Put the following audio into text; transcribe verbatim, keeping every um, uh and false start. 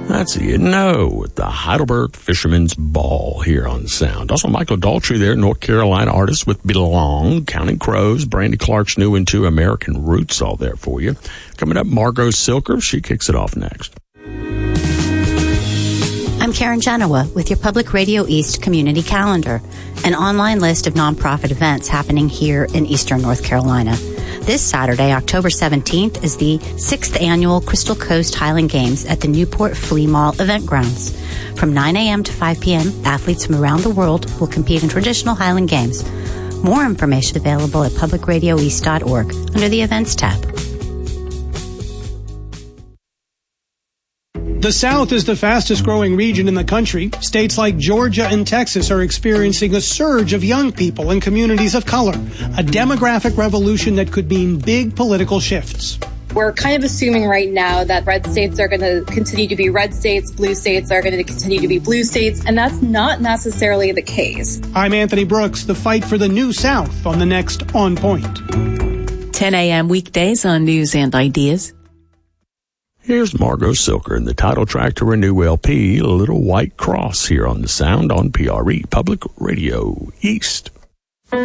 That's a no with the Heidelberg Fisherman's Ball here on Sound. Also, Michael Daltrey there, North Carolina artist with Belong, Counting Crows, Brandy Clark's new and two American Roots, all there for you. Coming up, Margot Silker. She kicks it off next. I'm Karen Genoa with your Public Radio East Community Calendar, an online list of nonprofit events happening here in Eastern North Carolina. This Saturday, October seventeenth, is the sixth Annual Crystal Coast Highland Games at the Newport Flea Mall Event Grounds. From nine a.m. to five p.m., athletes from around the world will compete in traditional Highland Games. More information available at public radio east dot org under the Events tab. The South is the fastest growing region in the country. States like Georgia and Texas are experiencing a surge of young people and communities of color, a demographic revolution that could mean big political shifts. We're kind of assuming right now that red states are going to continue to be red states, blue states are going to continue to be blue states, and that's not necessarily the case. I'm Anthony Brooks, the fight for the New South on the next On Point. ten a.m. weekdays on News and Ideas. Here's Margot Silker in the title track to her new L P, Little White Cross, here on the Sound on P R E, Public Radio East.